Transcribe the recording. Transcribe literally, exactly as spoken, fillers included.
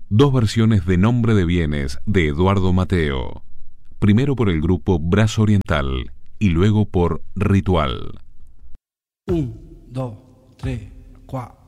Dos versiones de Nombre de Bienes de Eduardo Mateo. Primero por el grupo Brazo Oriental y luego por Ritual. Un, dos, tres, cuatro.